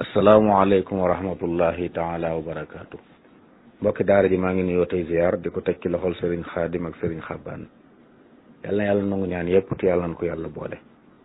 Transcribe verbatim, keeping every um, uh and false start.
asalaamualeykum wa rahmatullahi taala wa barakaatu. mbokki daara ji maa ngi nuyoo tey ziar di ko teg ci loxol Serigne Khadim ak Serigne Xabbaan yàlla na yàlla nangu ñaan yëpp te yàlla na ko yàlla boole.